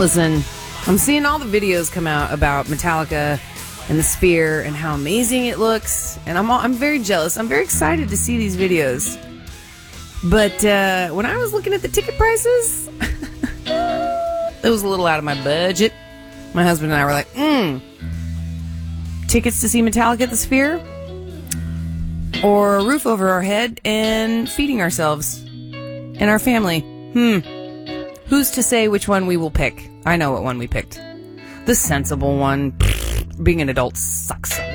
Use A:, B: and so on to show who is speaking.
A: Listen, I'm seeing all the videos come out about Metallica and the Sphere and how amazing it looks, and I'm very jealous. I'm very excited to see these videos. But when I was looking at the ticket prices, it was a little out of my budget. My husband and I were like, tickets to see Metallica at the Sphere? Or a roof over our head and feeding ourselves and our family? Who's to say which one we will pick? I know what one we picked. The sensible one. Being an adult sucks.